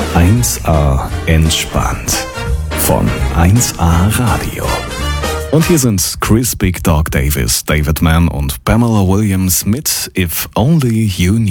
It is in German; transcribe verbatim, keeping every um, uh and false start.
eins a entspannt von eins a Radio. Und hier sind Chris Big Dog Davis, David Mann und Pamela Williams mit If Only You Knew.